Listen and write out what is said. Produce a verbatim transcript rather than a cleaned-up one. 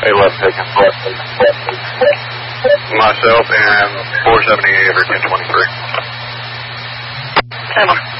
A left taken. Myself and four seventy-eight over ten twenty-three. ten one.